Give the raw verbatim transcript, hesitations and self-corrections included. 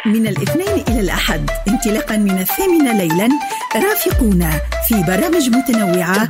من الاثنين إلى الأحد انطلاقا من الثامنة ليلا رافقونا في برامج متنوعة